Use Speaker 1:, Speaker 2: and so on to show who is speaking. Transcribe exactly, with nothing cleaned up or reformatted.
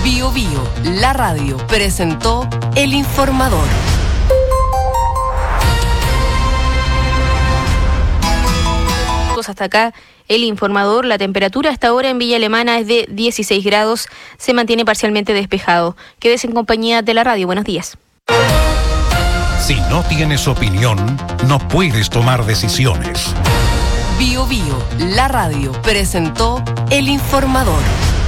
Speaker 1: Bio Bio, la radio, presentó El Informador.
Speaker 2: Hasta acá El Informador. La temperatura hasta ahora en Villa Alemana es de dieciséis grados, se mantiene parcialmente despejado. Quédese en compañía de la radio. Buenos días.
Speaker 3: Si no tienes opinión, no puedes tomar decisiones.
Speaker 1: Bio Bio, la radio, presentó El Informador.